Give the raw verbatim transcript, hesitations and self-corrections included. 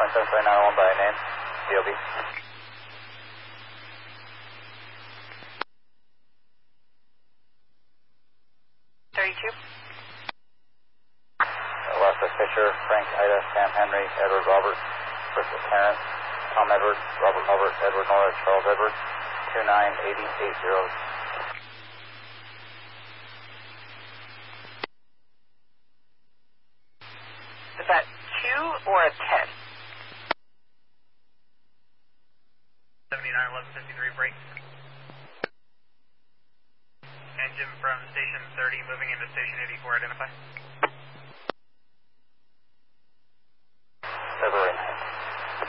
point seven seven nine one by name, D O B. thirty-two. Alaska Fisher, Frank, Ida, Sam, Henry, Edward, Robert, Crystal, Terrence, Tom, Edward, Robert, Robert, Edward, Nora, Charles, Edward, two nine eight zero eight zero. Is that two or a ten? seventy-nine eleven fifty-three, break. Engine from station thirty moving into station eighty-four, identify.